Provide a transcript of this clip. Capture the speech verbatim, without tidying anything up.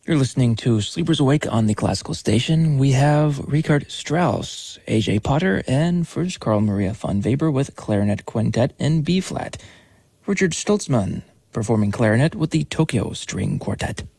You're listening to Sleepers Awake on the Classical Station. We have Richard Strauss, A J Potter, and first Carl Maria von Weber with Clarinet Quintet in B-flat. Richard Stoltzman performing clarinet with the Tokyo String Quartet.